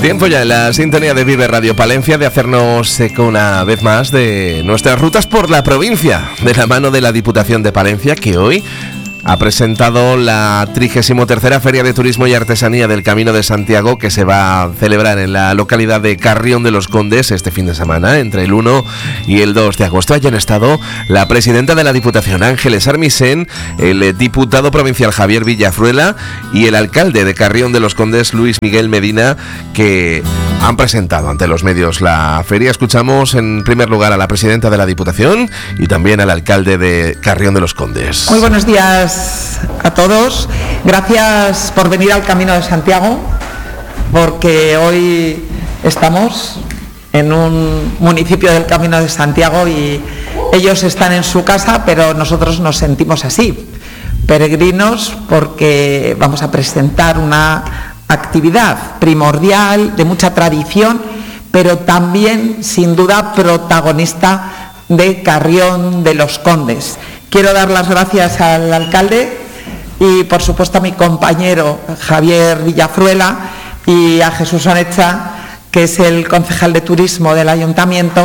Tiempo ya en la sintonía de Vive Radio Palencia de hacernos eco una vez más de nuestras rutas por la provincia, de la mano de la Diputación de Palencia, que hoy ha presentado la 33ª Feria de Turismo y Artesanía del Camino de Santiago, que se va a celebrar en la localidad de Carrión de los Condes este fin de semana, entre el 1 y el 2 de agosto. Allí han estado la presidenta de la Diputación, Ángeles Armisen, el diputado provincial Javier Villafruela y el alcalde de Carrión de los Condes, Luis Miguel Medina, que han presentado ante los medios la feria. Escuchamos en primer lugar a la presidenta de la Diputación y también al alcalde de Carrión de los Condes. Muy buenos días a todos. Gracias por venir al Camino de Santiago, porque hoy estamos en un municipio del Camino de Santiago y ellos están en su casa, pero nosotros nos sentimos así, peregrinos, porque vamos a presentar una actividad primordial, de mucha tradición, pero también, sin duda, protagonista de Carrión de los Condes. Quiero dar las gracias al alcalde y, por supuesto, a mi compañero Javier Villafruela y a Jesús Onecha, que es el concejal de turismo del ayuntamiento,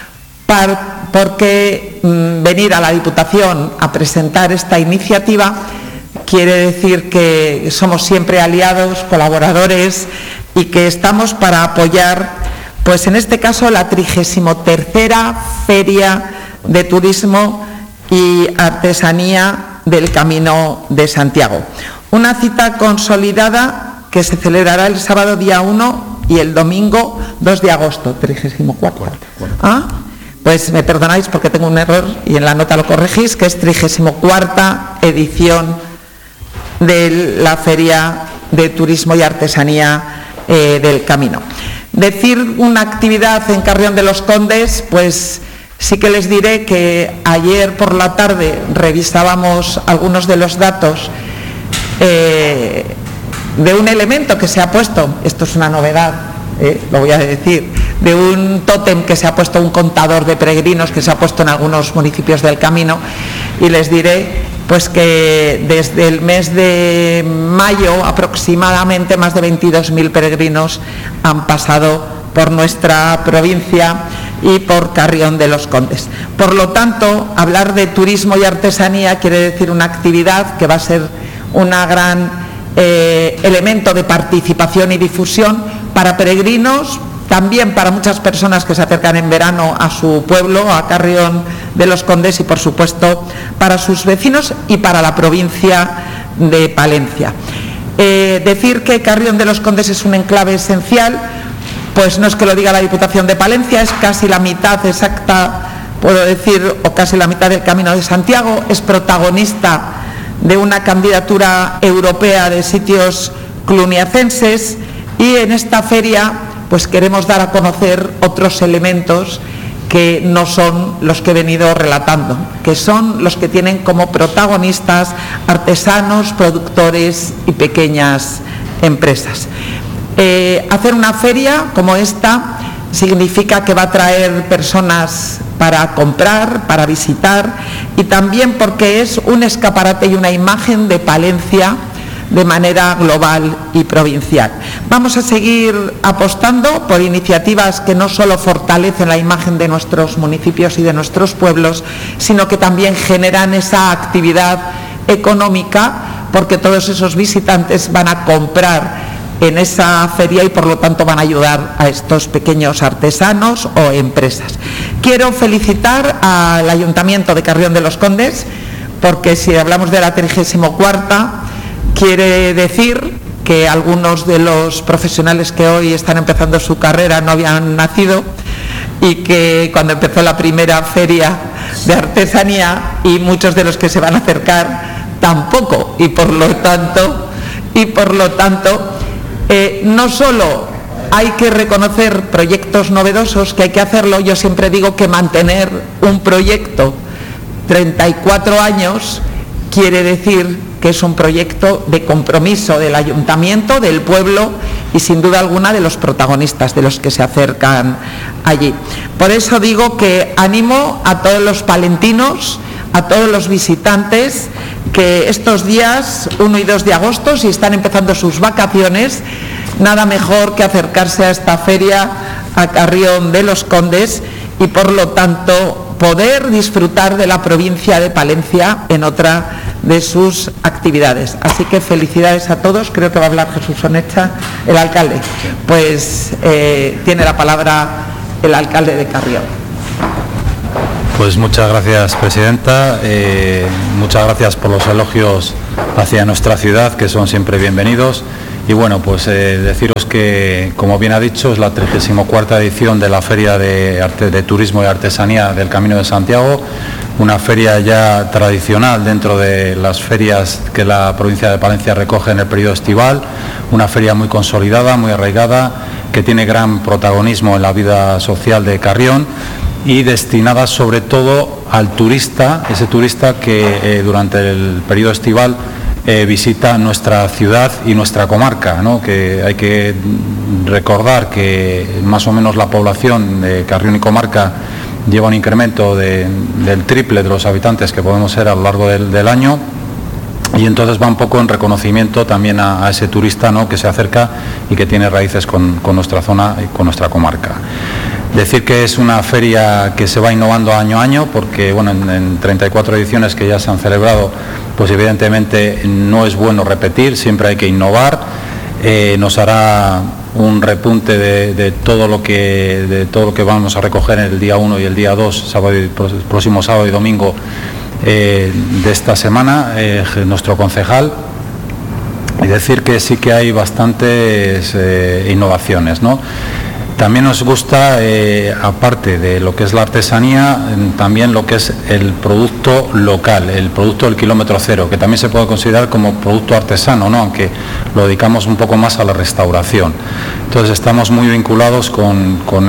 porque venir a la Diputación a presentar esta iniciativa quiere decir que somos siempre aliados, colaboradores y que estamos para apoyar, pues en este caso, la 33ª Feria de Turismo y Artesanía del Camino de Santiago. Una cita consolidada que se celebrará el sábado día 1 y el domingo 2 de agosto, 34. Pues me perdonáis porque tengo un error y en la nota lo corregís, que es 34ª edición de la Feria de Turismo y Artesanía del Camino. Decir una actividad en Carrión de los Condes, pues sí que les diré que ayer por la tarde revisábamos algunos de los datos de un elemento que se ha puesto, esto es una novedad, lo voy a decir, de un tótem que se ha puesto, un contador de peregrinos que se ha puesto en algunos municipios del camino, y les diré pues que desde el mes de mayo aproximadamente más de 22.000 peregrinos han pasado por nuestra provincia y por Carrión de los Condes. Por lo tanto, hablar de turismo y artesanía quiere decir una actividad que va a ser un gran elemento de participación y difusión para peregrinos, también para muchas personas que se acercan en verano a su pueblo, a Carrión de los Condes, y por supuesto para sus vecinos y para la provincia de Palencia. Decir que Carrión de los Condes es un enclave esencial, pues no es que lo diga la Diputación de Palencia, es casi la mitad exacta, puedo decir, o casi la mitad del Camino de Santiago, es protagonista de una candidatura europea de sitios cluniacenses, y en esta feria pues queremos dar a conocer otros elementos que no son los que he venido relatando, que son los que tienen como protagonistas artesanos, productores y pequeñas empresas. Hacer una feria como esta significa que va a traer personas para comprar, para visitar, y también porque es un escaparate y una imagen de Palencia de manera global y provincial. Vamos a seguir apostando por iniciativas que no solo fortalecen la imagen de nuestros municipios y de nuestros pueblos, sino que también generan esa actividad económica, porque todos esos visitantes van a comprar en esa feria y por lo tanto van a ayudar a estos pequeños artesanos o empresas. Quiero felicitar al Ayuntamiento de Carrión de los Condes, porque si hablamos de la 34ª, quiere decir que algunos de los profesionales que hoy están empezando su carrera no habían nacido, y que cuando empezó la primera feria de artesanía, y muchos de los que se van a acercar tampoco, y por lo tanto no solo hay que reconocer proyectos novedosos, que hay que hacerlo. Yo siempre digo que mantener un proyecto 34 años quiere decir que es un proyecto de compromiso del ayuntamiento, del pueblo y sin duda alguna de los protagonistas, de los que se acercan allí. Por eso digo que animo a todos los palentinos, a todos los visitantes, que estos días 1 y 2 de agosto, si están empezando sus vacaciones, nada mejor que acercarse a esta feria a Carrión de los Condes y por lo tanto poder disfrutar de la provincia de Palencia en otra de sus actividades. Así que felicidades a todos. Creo que va a hablar Jesús Onecha, el alcalde. Pues tiene la palabra el alcalde de Carrión. Pues muchas gracias, presidenta. Muchas gracias por los elogios hacia nuestra ciudad, que son siempre bienvenidos. Y bueno, pues deciros que, como bien ha dicho, es la 34ª edición de la Feria de Turismo y Artesanía del Camino de Santiago, una feria ya tradicional dentro de las ferias que la provincia de Palencia recoge en el periodo estival, una feria muy consolidada, muy arraigada, que tiene gran protagonismo en la vida social de Carrión y destinada sobre todo al turista, ese turista que durante el periodo estival visita nuestra ciudad y nuestra comarca, ¿no? Que hay que recordar que más o menos la población de Carrión y comarca lleva un incremento del triple de los habitantes que podemos ser a lo largo del año, y entonces va un poco en reconocimiento también a ese turista, ¿no?, que se acerca y que tiene raíces con nuestra zona y con nuestra comarca. Decir que es una feria que se va innovando año a año, porque bueno, en 34 ediciones que ya se han celebrado, pues evidentemente no es bueno repetir, siempre hay que innovar. Nos hará un repunte de todo lo que vamos a recoger en el día 1 y el día 2, próximo sábado y domingo de esta semana, nuestro concejal. Y decir que sí que hay bastantes innovaciones, ¿no? También nos gusta, aparte de lo que es la artesanía, también lo que es el producto local, el producto del kilómetro cero, que también se puede considerar como producto artesano, ¿no?, aunque lo dedicamos un poco más a la restauración. Entonces estamos muy vinculados con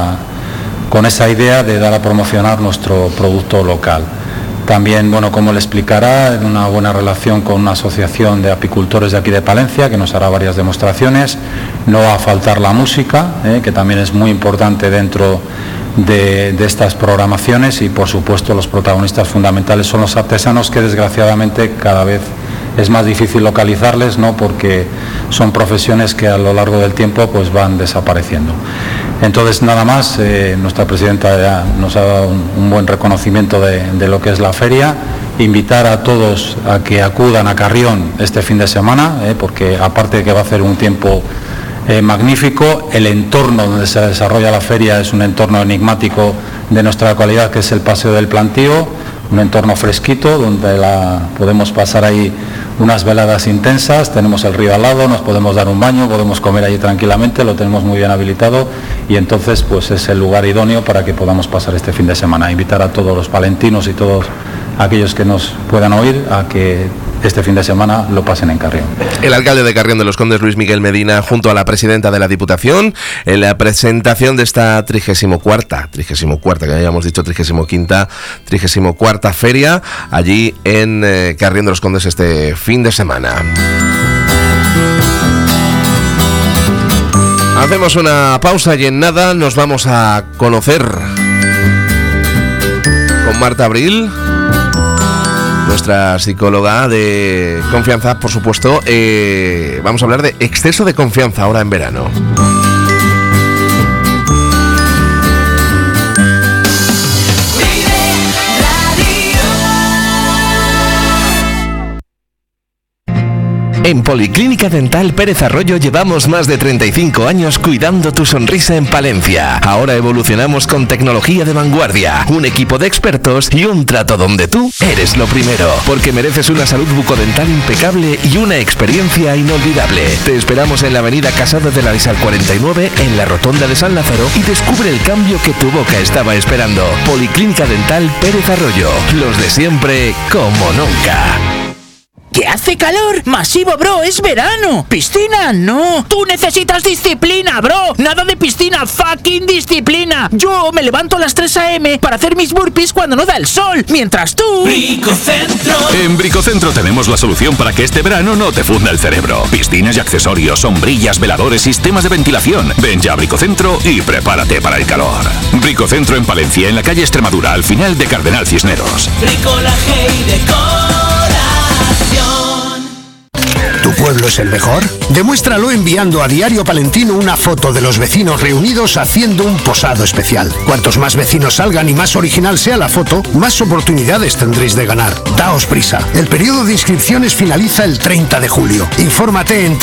esa idea de dar a promocionar nuestro producto local. También, bueno, como le explicará, en una buena relación con una asociación de apicultores de aquí de Palencia, que nos hará varias demostraciones. No va a faltar la música, que también es muy importante dentro de estas programaciones, y por supuesto los protagonistas fundamentales son los artesanos, que desgraciadamente cada vez es más difícil localizarles, ¿no?, porque son profesiones que a lo largo del tiempo pues van desapareciendo. Entonces, nada más, nuestra presidenta ya nos ha dado un buen reconocimiento de lo que es la feria. Invitar a todos a que acudan a Carrión este fin de semana, porque aparte de que va a hacer un tiempo magnífico, el entorno donde se desarrolla la feria es un entorno enigmático de nuestra localidad, que es el Paseo del Plantío, un entorno fresquito donde podemos pasar ahí unas veladas intensas, tenemos el río al lado, nos podemos dar un baño, podemos comer allí tranquilamente, lo tenemos muy bien habilitado, y entonces pues es el lugar idóneo para que podamos pasar este fin de semana. Invitar a todos los palentinos y todos aquellos que nos puedan oír a que este fin de semana lo pasen en Carrión. El alcalde de Carrión de los Condes, Luis Miguel Medina, junto a la presidenta de la Diputación, en la presentación de esta 34ª, que habíamos dicho 34ª feria, allí en Carrión de los Condes este fin de semana. Hacemos una pausa y en nada nos vamos a conocer con Marta Abril, nuestra psicóloga de confianza, por supuesto. Vamos a hablar de exceso de confianza ahora en verano. En Policlínica Dental Pérez Arroyo llevamos más de 35 años cuidando tu sonrisa en Palencia. Ahora evolucionamos con tecnología de vanguardia, un equipo de expertos y un trato donde tú eres lo primero, porque mereces una salud bucodental impecable y una experiencia inolvidable. Te esperamos en la avenida Casado de la Risal 49, en la Rotonda de San Lázaro, y descubre el cambio que tu boca estaba esperando. Policlínica Dental Pérez Arroyo, los de siempre como nunca. ¿Qué hace calor? Masivo, bro, es verano. Piscina, no. Tú necesitas disciplina, bro. Nada de piscina, fucking disciplina. Yo me levanto a las 3 a.m. para hacer mis burpees cuando no da el sol, mientras tú... Bricocentro. En Bricocentro tenemos la solución para que este verano no te funda el cerebro. Piscinas y accesorios, sombrillas, veladores, sistemas de ventilación. Ven ya a Bricocentro y prepárate para el calor. Bricocentro en Palencia, en la calle Extremadura, al final de Cardenal Cisneros. Bricolaje y decoración. Tu pueblo es el mejor? Demuéstralo enviando a Diario Palentino una foto de los vecinos reunidos haciendo un posado especial. Cuantos más vecinos salgan y más original sea la foto, más oportunidades tendréis de ganar. Daos prisa. El periodo de inscripciones finaliza el 30 de julio. Infórmate en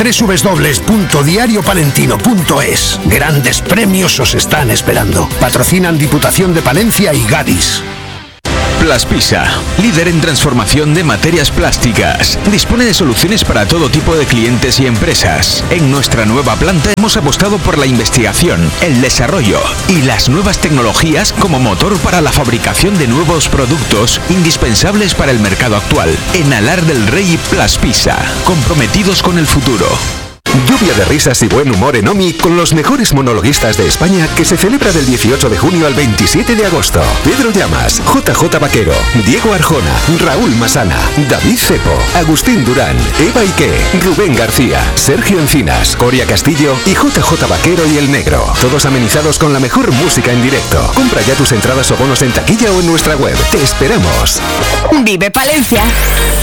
www.diariopalentino.es. Grandes premios os están esperando. Patrocinan Diputación de Palencia y Gadis. Plaspisa, líder en transformación de materias plásticas. Dispone de soluciones para todo tipo de clientes y empresas. En nuestra nueva planta hemos apostado por la investigación, el desarrollo y las nuevas tecnologías como motor para la fabricación de nuevos productos indispensables para el mercado actual. En Alar del Rey, Plaspisa, comprometidos con el futuro. Lluvia de risas y buen humor en OMI con los mejores monologuistas de España, que se celebra del 18 de junio al 27 de agosto. Pedro Llamas, JJ Vaquero, Diego Arjona, Raúl Masana, David Cepo, Agustín Durán, Eva Ike, Rubén García, Sergio Encinas, Coria Castillo y JJ Vaquero y El Negro. Todos amenizados con la mejor música en directo. Compra ya tus entradas o bonos en taquilla o en nuestra web. ¡Te esperamos! Vive Palencia